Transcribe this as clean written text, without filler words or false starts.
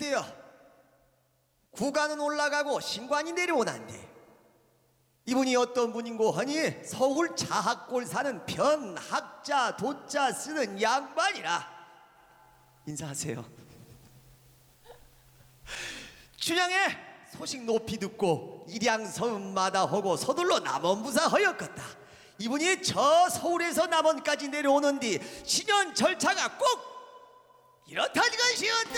있대요. 구간은 올라가고 신관이 내려오난데 이분이 어떤 분인고 하니 서울 자학골 사는 변학자 도자 쓰는 양반이라. 인사하세요. 춘향의 소식 높이 듣고 일양서음마다 하고 서둘러 남원부사 하였겠다. 이분이 저 서울에서 남원까지 내려오는 뒤 신현 절차가 꼭 이렇다니까 시었다.